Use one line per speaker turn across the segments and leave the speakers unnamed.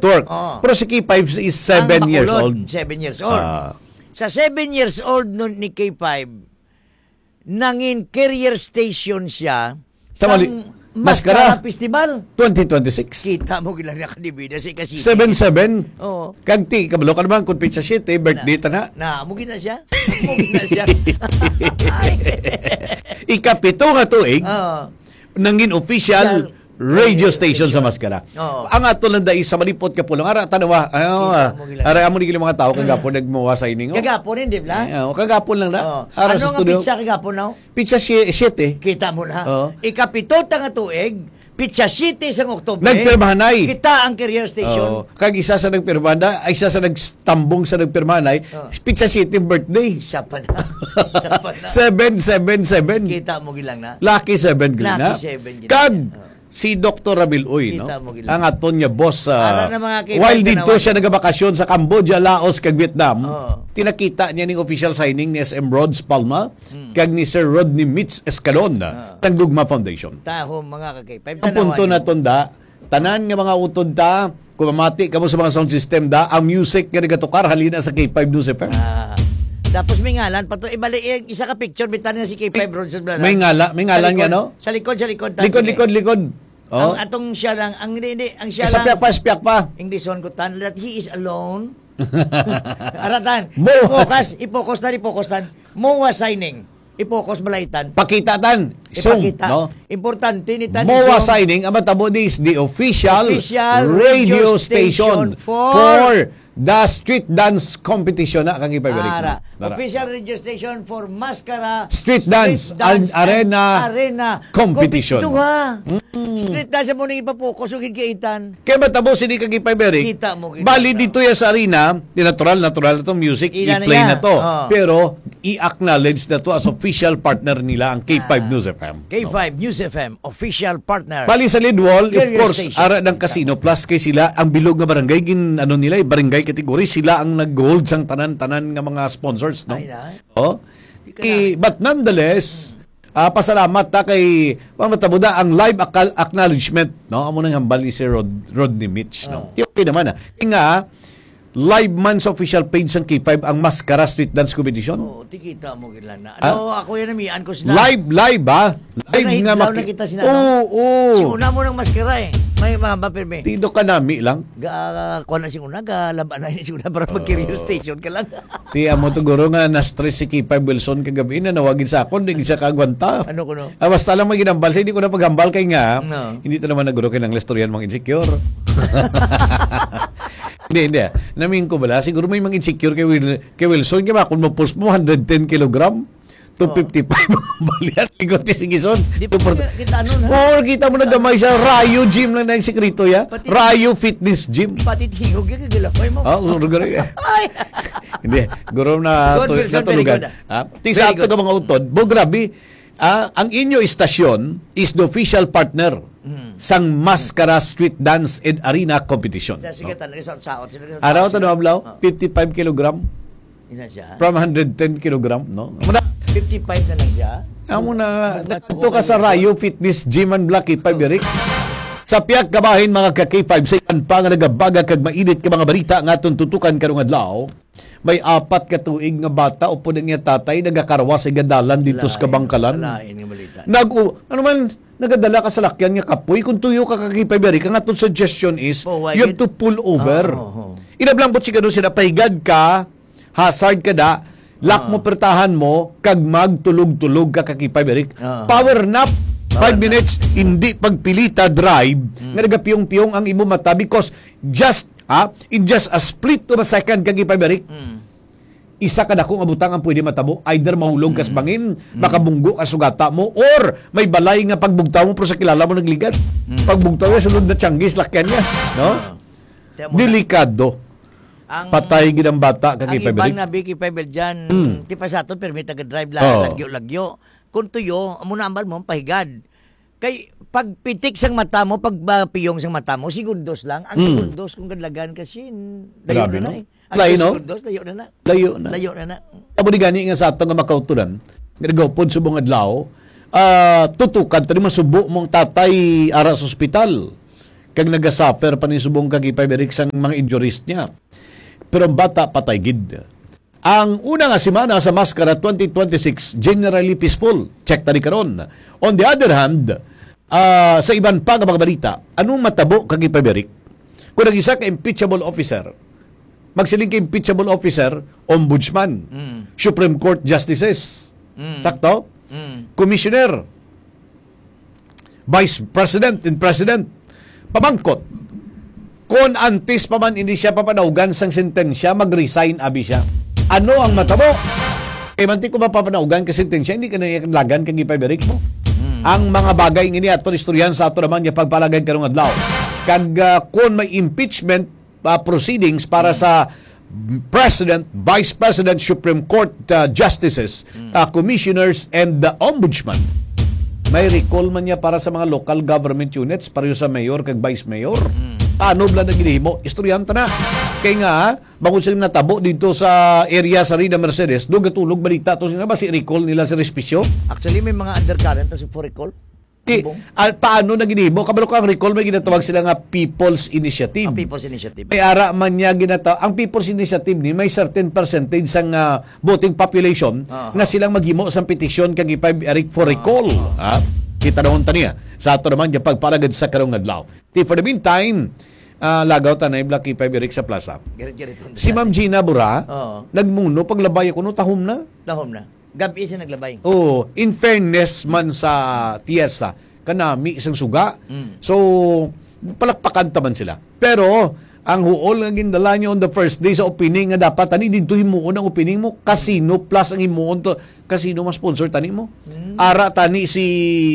network. Pero si K5 is 7 years old.
7 years old. Sa 7 years old nun ni K5, nangin career station siya sa Mascara Festival
2026.
Kita mo gilang nakadibida si Kasiti.
7-7.
Oo.
Kagti, kabalo ka naman kung pizza shit, birthday ta na.
Mo gina siya. Mo gina siya.
Ikapito nga tuig, nangin official radio station sa Mascara. Ang ato lang dahil sa malipot ka pulong. Ara, tanawa. Ara, amo nigil mga tao kagapon nagmuwa sa ining.
Kagapon, hindi ba?
Kagapon lang na. Ara
ano
sa studio.
Ano nga pizza kagapon na?
Pizza shit eh.
Kita mo na. Ikapito nga tuig, Pizza City sa Oktubre.
Nagpirmahanay.
Kita ang career station.
Kag isa sa nagpirmanda, ay isa sa nagtambong sa nagpirmahanay, Pizza City birthday.
Isa pa na.
7-7-7.
Kita mo gilang na.
Lucky 7 gilang na.
Lucky 7 gilang.
Kag si Dr. Rabil Uy, no? Ang aton niya boss while dito siya nagabakasyon sa Cambodia, Laos, kag Vietnam, tinakita niya ning official signing ni SM Rhodes Palma kag ni Sir Rodney Mitch Escalon Tanggugma Foundation.
Taho mga kagay.
Ang punto na tunda, tanan nga mga utod ta, kumamati kamo sa mga sound system da, ang music nga nagatukar halina sa K5 News FM.
Tapos may ngalan pa to ibalik isa ka picture bitan nga si K5 Rhodes.
May ngalan nga no?
Sa likod.
Likod.
Ang atong siya lang ang siya lang.
Spiak pa.
English on ko tan that he is alone. Aratan. Ipokus tan. Mowa signing. Ipokus balaitan.
Pakitatan.
Ipakita. No? Importante ni tan.
Mowa signing ang matabo is the official radio station for the street dance competition na kang ipagbalik.
Official radio station for Mascara
Street Dance Arena Competition.
Street dance mo nang ipapokus ug kaitan.
Kaya matabo sini kang ipagbalik.
Kita mo
bali dito ya sa arena, natural na to music, i-play na to. Pero i-acknowledge na to as official partner nila ang K5 News FM.
K5 News FM official partner.
Bali sa Lidwall, of course, ara ng Casino Plus kay sila ang bilog nga barangay nila, barangay category, sila ang nag-hold sang tanan-tanan nga mga sponsors, no? But nonetheless, pasalamat ta kay pamatabuda ang live acknowledgement, no? Amo nang hambal ni si Rodney Mitch, no? Okay naman nga live man sa official page ng K5 ang Mascara Street Dance Competition.
Tikita mo gila na. Ako yan namian ko sila.
Live ba? Live nga
nakita sila. Si una mo ng maskara eh. May mga pirme.
Tido ka nami lang.
Kuha na si una, laban na si una para mag-career station ka lang.
Tiya mo to guro nga na-stress si K5 Wilson kagabi na nawagin sa akon, hindi siya kagwanta.
Ano ko no?
Basta lang maginambal, hindi ko na paghambal kay nga. Hindi to naman naguro kay ng lestoryan mga insecure. Hindi. Namin ko bala, siguro may mga insecure kay Wilson. Kaya kung ma-post mo 110 kilogram, 255 balian. Ikot si Gison. Kita mo na gamay sa Rayo Gym lang na yung sekreto ya. Rayo Fitness Gym.
Pati higog yung kagilapay mo.
Hindi. Guro na tulugan. Tisa ato ka mga utod. Grabe. Ang inyo istasyon is the official partner sang Mascara Street Dance and Arena Competition.
Sige, saot.
Araw to no ablaw, 55 kilogram.
Ina siya.
From 110 kilogram, no?
55 na lang siya.
Amo na ito ka sa Rayo Fitness Gym and Black K5 Eric. Sa piyak kabahin mga ka-K5 sa iyan pa nga nagabaga kag mainit ka mga balita nga atong tutukan karong adlaw. May 4 ka tuig nga bata o po niya tatay nagakarwa sa gadalan dito sa Kabangkalan. Nagadala ka sa lakyan nga kapoy kung tuyo ka kakipay ang atong suggestion is you have to pull over. Inablambot siguro sila pahigad ka, hazard ka da, lock mo pertahan mo, kag magtulog-tulog ka kakipay power nap 5 minutes, hindi pagpilita drive nga nagapiyong-piyong ang imo mata because in just a split of a second kakipay isa ka dakong abutang ang pwede matabo, either mahulog kas bangin, makabunggo ka sugata mo, or may balay nga pagbugtaw mo pero sa kilala mo nagligad. Pagbugtaw niya sulod na tiyangis lakyan niya, no? Delikado. Patay ginang bata kag
Ang ibang na Vicky Pebble dyan, ti pa sa aton permit drive lagyo. Kung tuyo, muna ambal mo pahigad. Kay pagpitik sang mata mo, pagpiyong sang mata mo, segundos lang. Ang segundos kung kadlagan kasi layo na na eh.
Layo
na.
Abo di gani nga sa atong nga makauturan, nagawpod sa bong adlaw, tutukan tani masubo mong tatay ara sa ospital. kag nagasuffer pa ni subong kag ipaiberik sang mga injuries niya. Pero ang bata patay gid. Ang una nga semana sa Maskara 2026 generally peaceful. Check tani karon. On the other hand, sa iban pa nga mga balita, anong matabo kag ipaiberik? Kung nag-isa ka impeachable officer, magsiling ka impeachable officer, ombudsman, Supreme Court justices, takto, commissioner, vice president and president, pamangkot. Kung antes pa man hindi siya papanaugan sang sentensya, mag-resign abi siya. Ano ang matabo? Kaya manti ko mapapanaugan ka sentensya, hindi ka na lagan kag ipaiberik mo. Ang mga bagay ngini ato istoryan sa ato naman yung pagpalagay karong adlaw. Kag kung may impeachment proceedings para sa President, Vice President, Supreme Court justices, commissioners, and the ombudsman, may recall man niya para sa mga local government units, pareho sa mayor kag vice mayor. Paano bla na ginihimo? Istoryanta na. Kaya nga, bakit sila natabo dito sa area sa Rina Mercedes, doon gatulog balita to sila ba si recall nila sa Respicio?
Actually, may mga undercurrent kasi for recall.
Paano na ginihimo? Kabalo ko ang recall, may ginatawag sila nga People's Initiative.
Ang People's Initiative.
May ara man niya ginatawag. Ang People's Initiative ni may certain percentage sang voting population nga silang maghimo sa petisyon kag ipaiberik for recall. Kita naman taniya. Sa ato naman yung pagpalagad sa karong adlaw. For the meantime, lagaw tanay Black ipaiberik sa plaza. Si Ma'am Gina Bura, nagmuno paglabay ako no tahom na.
Tahom na. Gabi siya naglabay.
Oh, in fairness man sa Tiesa, kanami isang suga. So, palakpakan taman sila. Pero, ang huol nga gindala niyo on the first day sa opening nga dapat tani dito himuon ang opening mo, casino plus ang himuon to. Casino mas sponsor tani mo. Ara tani si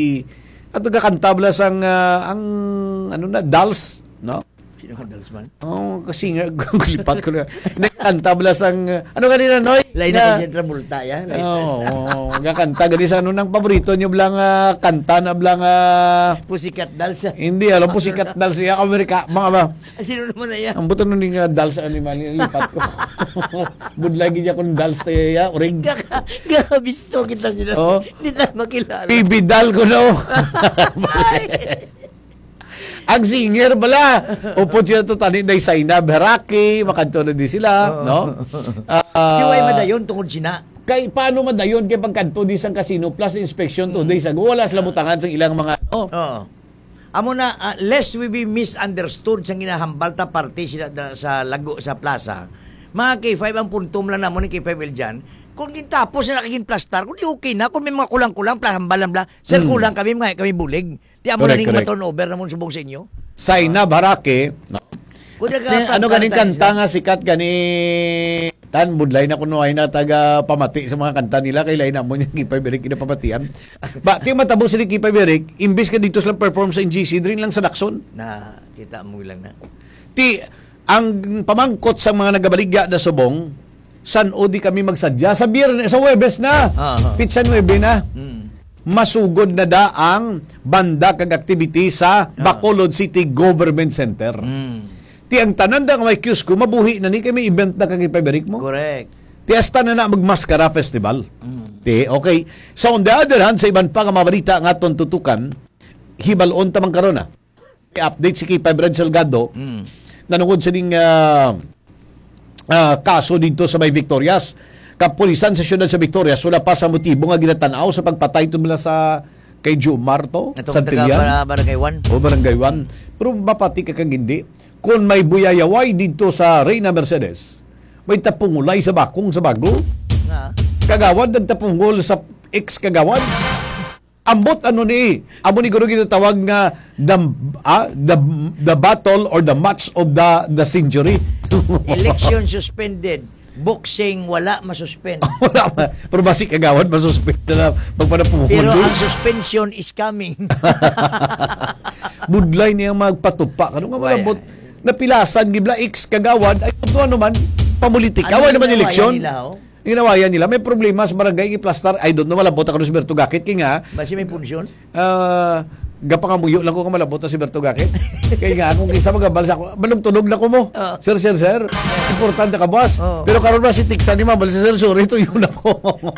ato kakantabla sang ang ano na Dals, no?
Sino ang Dalsman?
Oh, kasi nga lipat ko na. Nakantabla sang ano kanina noy?
Lain na kanya Travolta ya.
Oo, gakanta gani sa ano nang paborito niyo blang kanta na blang
Pussycat Dolls.
hindi alam po sikat dal siya Amerika mga
Sino naman na yan?
ang buto nun nga dal sa animal lipat ko. Budlagi niya kung dal sa ya uring.
Gakabisto kita sila.
Oh.
Hindi tayo makilala.
Bibidal ko no. Ang singer bala. Upod siya to tani na Zainab Haraki, makanto na di sila, no?
Kiway madayon tungod sina.
Kay paano madayon kay pagkanto di sang casino plus inspection 2 days ago wala sila butangan sa ilang mga
Amo na lest we be misunderstood sa ginahambal ta party sa lago sa plaza. Mga K5 ang puntom lang namon ni K5 dyan. Kung gintapos na nakaging plastar, kung di okay na, kung may mga kulang-kulang, hambal bla, sir, kulang kami bulig. Di amo na ning ma-turnover namon subong sa inyo.
Zainab Haraki, no? Ano ganing kanta nga sikat gani tan budlay na kuno ay na taga pamati sa mga kanta nila kay lain mo yung Kipay-Berik kinapamatian. Ba ti matabo si Kipay-Berik imbes ka dito sila perform sa NGC drin lang sa Lacson.
Na kita mo lang na.
Ti ang pamangkot sa mga nagabaligya na subong san o di kami magsadya sa Biyernes sa Huwebes na. Pizza 9 na. Masugod na da ang banda kag activity sa Bacolod City Government Center. Ti ang tanan da nga may kiosco mabuhi na ni kami event na kag Kipay-Berik mo.
Correct.
Ti hasta na magmaskara festival. Ti okay. So on the other hand sa iban pa nga mga balita nga aton tutukan hibalon tamang karon na. I-update si Kipay Brad Salgado. Nanungod sa ning kaso dito sa May Victorias. Kapulisan sa siyudad sa Victorias wala pa sa motibo nga ginatanaw sa pagpatay tumula sa kay Jomar to sa Tilian.
Barangay 1.
O Barangay 1. Pero mapati ka kag hindi. Kung may buyayaway dito sa Reyna Mercedes, may tapungulay sa bakong sa bago. Kagawad nagtapungol sa ex-kagawad. Ambot ano ni? Amo ni guro ginatawag nga the battle or the match of the century.
Election suspended. Boxing wala masuspend.
Wala pa. Pero basic kagawad masuspend na pagpanapuhol.
Pero ang suspension is coming.
Budlay niyang magpatupa. Kano nga malabot? Napilasan gibla ex kagawad ay ito ano man pamulitika. Away naman eleksyon. Ginawayan nila. May problema sa barangay i-plaster. I don't know, malabot ako si Berto Gakit. Kaya nga,
basi may punsyon?
Gapangamuyo lang ko kung malabot si Berto Gakit. Kaya nga, kung kisa magabal sa ako, manong na ko mo. Sir. Importante ka, boss. Pero karon ba si Tiksan ni Mabal si Sir, sorry, ito yun ako.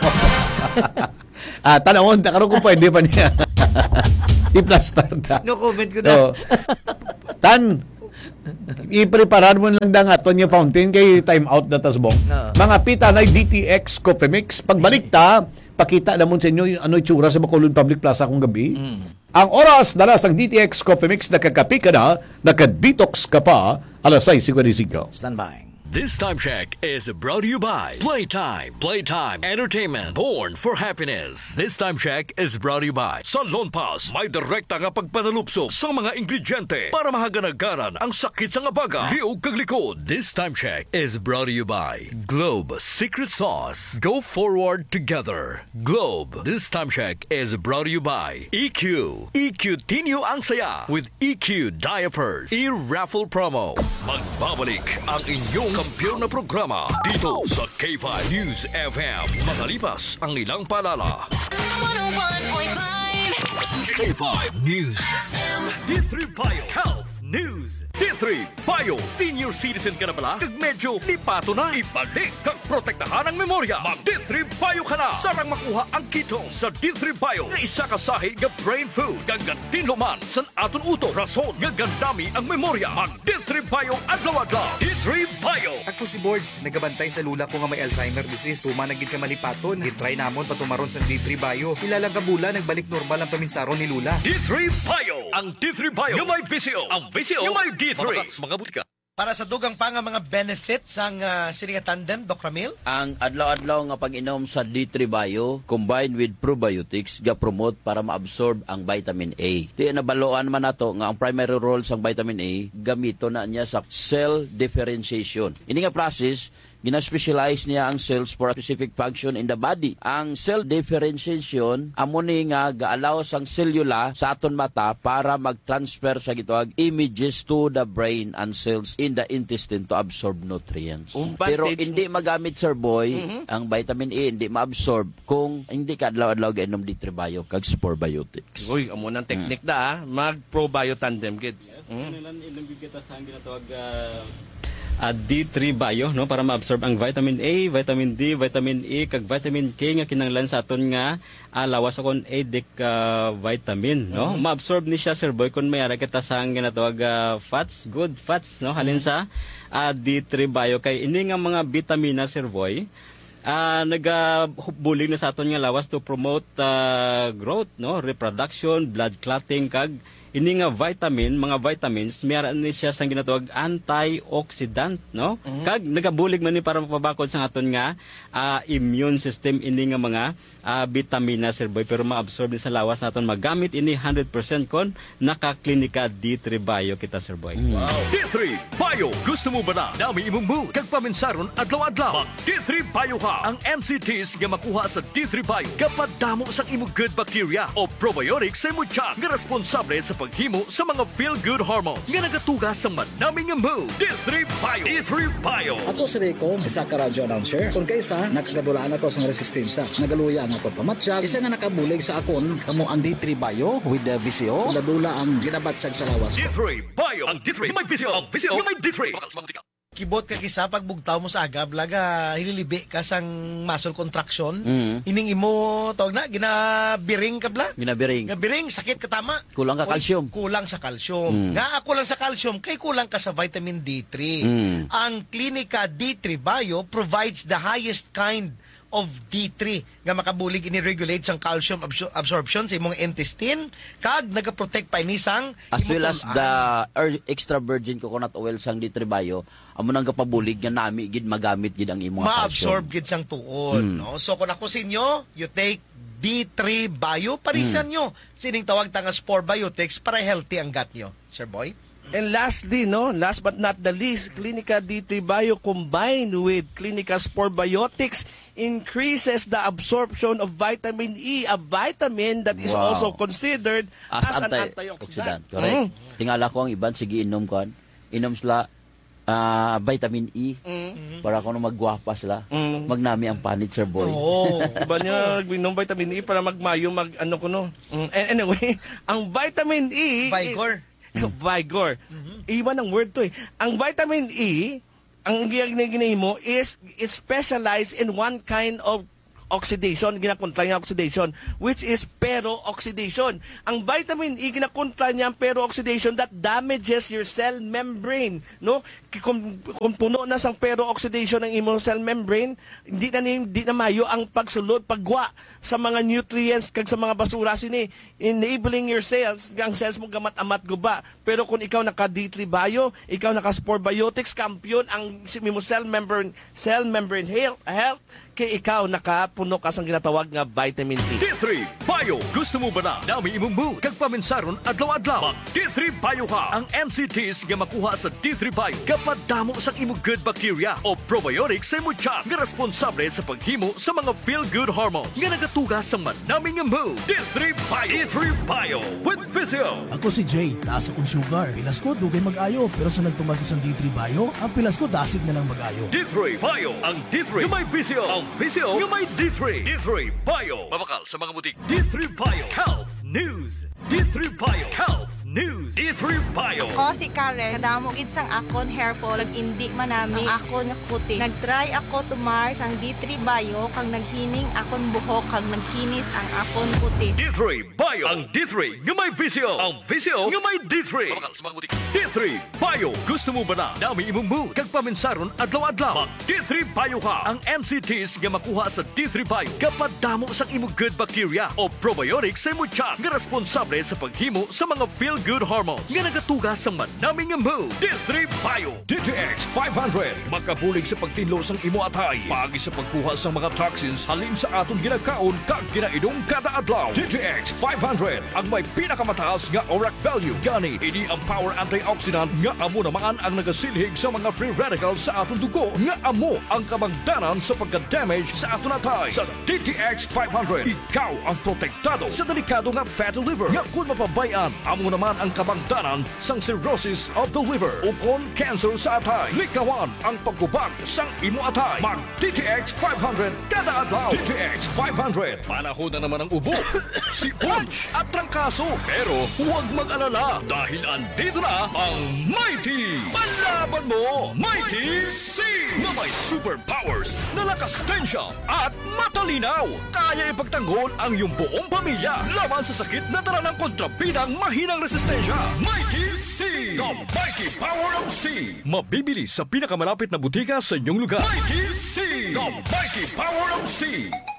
Tanawon, karon kung pwede pa niya. I-plaster ta.
No comment ko na.
Tan, i-preparar mo lang dangaton yung fountain kay time out na tasbong. Mga pita na DTX Coffee Mix. Pagbalik ta, pakita naman sa inyo yung ano itsura sa Bacolod Public Plaza kung gabi. Ang oras dalas ang DTX Coffee Mix, nakakapi ka na, nakadetox ka pa, alas 6:55.
Stand by.
This time check is brought to you by Playtime. Playtime Entertainment. Born for happiness. This time check is brought to you by Salon Pass. May direkta nga pagpanalupso sa mga ingrediente para mahaganagaran ang sakit sa nga baga. Liog kag likod. This time check is brought to you by Globe Secret Sauce. Go forward together. Globe. This time check is brought to you by EQ. EQ Tinyo ang saya with EQ Diapers. E-raffle promo. Magbabalik ang inyong kampiyon na programa dito sa K5 News FM. Makalipas ang ilang paalala.
101.5
K5 News FM. D3 Bio Health News. D3 Bio Senior Citizen ka na pala? Kag medyo lipato na. Ibalik kag protektahan ang memorya. Mag D3 Bio ka na. Sarang makuha ang ketone sa D3 Bio. Nga isa ka sahi nga brain food. Kag tinluman san aton uto. Rason nga gandami ang memorya. Mag D3 Bio adlaw-adlaw. D3 Bio.
Ako si Boards, nagabantay sa lula ko nga may Alzheimer disease. Tumanagid ka malipaton, gitry namon patumaron sa D3 Bio. Ilang kabula, nagbalik normal ang paminsaron ni Lula.
D3 Bio. Ang D3 Bio. Yung may VCO. Ang VCO. Yung may D3. Mga butika.
Para sa dugang pa nga mga benefits ang sininga tandem, Doc Ramil?
Ang adlaw-adlaw nga pag-inom sa D3 Bio combined with probiotics ga-promote para ma-absorb ang vitamin A. Di nabaloan man nato nga ang primary role sa vitamin A gamito na niya sa cell differentiation. Ini nga process gina-specialize niya ang cells for a specific function in the body. Ang cell differentiation amo ni nga ga-allow sang selula sa aton mata para mag-transfer sa gitawag images to the brain and cells in the intestine to absorb nutrients. Pero hindi magamit, Sir Boy, ang vitamin A hindi ma-absorb kung hindi ka adlaw-adlaw ga-inom D3 Bio kag spore biotics.
Uy, amo nang teknik da mag-probio tandem kids.
Kanilang ilambig kita sa ginatawag D3 Bio no para ma-absorb ang vitamin A, vitamin D, vitamin E kag vitamin K nga kinahanglan sa aton nga lawas akon ADIC vitamin no. Ma-absorb ni siya, Sir Boy, kun mayara kita sa ang ginatawag fats, good fats no halin sa D3 Bio kay ini nga mga vitamina, Sir Boy, nagabulig na sa aton nga lawas to promote growth no, reproduction, blood clotting kag ini nga mga vitamins, mayroon ni siya sang ginatawag antioxidant, no? Kag nagabulig man ni para mapabakod sa aton nga immune system ini nga mga vitamina, Sir Boy, pero ma-absorb ni sa lawas naton magamit ini 100% kon naka-klinika D3 Bio kita, Sir Boy.
Wow. D3 Bio. Gusto mo ba na dami imong mood kag paminsaron adlaw-adlaw? Mag D3 Bio ka. Ang NCTs nga makuha sa D3 Bio kapag damo sa imong good bacteria o probiotics sa imong tiyan nga responsable sa paghimo sa mga feel-good hormones nga nagatugas sa manaming mood. D3 Bio. D3 Bio.
Ato si Rico, isa ka radio announcer. Kung kaysa, nakagadulaan ako sa resistensya. Nagaluya ang akong pamatsyag. Isa nga nakabulig sa akon, kamo ang D3 Bio with the VCO. Dadula ang ginabatsyag sa lawas ko.
D3 Bio. Ang D3 may VCO. Ang VCO may D3.
Kibot ka kisa pag bugtaw mo sa agab laga hililibi ka sang muscle contraction. Ining imo tawag na ginabiring ka bla? Ginabiring sakit ka tama.
Kulang ka calcium.
Kulang sa calcium. Nga kulang sa calcium kay kulang ka sa vitamin D3. Ang Klinika D3 Bio provides the highest kind of D3 nga makabulig ini-regulate sang calcium absorption sa imong intestine kag nagaprotect pa ini sang
as well as the extra virgin coconut oil sang D3 Bio amo nang kapabulig nga nami gid magamit gid ang imong
ma-absorb gid sang tuod no. So kung ako sa inyo, you take D3 Bio, parisan nyo sining tawag tanga spore biotics para healthy ang gut nyo, Sir Boy.
And lastly, no, last but not the least, Klinika D3 Bio combined with Klinika Spore Biotics increases the absorption of vitamin E, a vitamin that is also considered as an antioxidant.
Correct. Tingala ko ang iban, sige inom sila vitamin E para kung magwapa sila. Magnami ang panit, Sir Boy.
Oo. Ba niya nagbinom vitamin E para magmayo, Anyway, ang vitamin E... Vigor. Iba ng word to eh. Ang vitamin E, ang ginahimo is specialized in one kind of oxidation, ginakontra niya oxidation, which is pero-oxidation. Ang vitamin E, ginakontra niya ang pero-oxidation that damages your cell membrane. No? Kung puno na sang pero-oxidation ng imong cell membrane, hindi na mayo ang pagsulod, pagwa sa mga nutrients kag sa mga basura sini, enabling your cells, ang cells mo gamat-amat guba. Pero kung ikaw naka D3 Bio, ikaw naka Spore Biotics, kampiyon ang mo cell membrane health, kay ikaw nakapuno ka sang ginatawag nga vitamin E.
D3 Bio. Gusto mo ba na dami imong mood kag paminsaron adlaw-adlaw? Mag D3 Bio ka. Ang NCTs nga makuha sa D3 Bio kapag damo sang imong good bacteria o probiotics sa imong tiyan nga responsable sa paghimo sa mga feel-good hormones nga nagatugas sa manaming mood. D3 Bio. D3 Bio with Physio.
Ako si Jay, taas akong sugar. Pilas ko, dugay mag-ayo. Pero sa nagtumag ko sa D3 Bio, ang pilas ko dasig na lang mag-ayo.
D3 Bio. Ang D3 nga may Physio. Ang Physio nga may D3. D3 Bio. Mabakal sa mga butik. D3 Bio. Health News. D3 Bio. Health News. D3 Bio.
Ako si Karen, kadamo gid sang akon hair fall, indi manami ang akon kutis. Nagtry ako tumar sang D3 Bio kang naghining akon buhok kag naghinis ang akon kutis.
D3 Bio. Ang D3 nga may Physio. Ang Physio nga may D3. Mabakal sa mga butik. D3 Bio. Gusto mo ba na dami imong mood kag paminsaron adlaw-adlaw? Mag D3 Bio ka. Ang NCTs nga makuha sa D3 Bio kapag damo sang imong good bacteria o probiotics sa imong tiyan nga responsable sa paghimo sa mga feel-good hormones nga nagatugas sa manaming mood. D3 Bio. DTX 500. Makabulig sa pagtinlo sang imo atay. Paagi sa pagkuha sa mga toxins halin sa aton ginakaon kag ginainom kada adlaw. DTX 500. Ang may pinakamataas nga ORAC value. Gani, ini ang power antioxidant nga amo naman ang nagasilhig sa mga free radicals sa aton dugo nga amo ang kabangdanan sa pagka-damage sa aton atay. Sa DTX 500, ikaw ang protektado sa delikado nga fatty liver nga kung mapabayan, amo naman ang kabangdanan sang cirrhosis of the liver o kon cancer sa atay. Likawan ang pagkubag sang imo atay. Mag DTX 500 kada adlaw. DTX 500. Panahon na naman ang ubo, sipon at trangkaso. Pero huwag mag-alala dahil andito na ang Mighty. Panlaban mo, Mighty C! Na may superpowers na lakas tensya at matalinaw. Kaya ipagtanggol ang iyong buong pamilya laban sa sakit na dala ng kontrabidang mahinang resistensya. Mighty C! The Mighty Power of C! Mabibili sa pinakamalapit na butika sa inyong lugar. Mighty C! The Mighty Power of C!